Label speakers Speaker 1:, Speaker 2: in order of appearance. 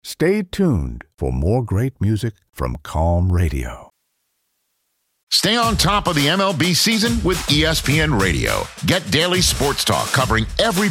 Speaker 1: Stay tuned for more great music from Calm Radio.
Speaker 2: Stay on top of the MLB season with ESPN Radio. Get daily sports talk covering every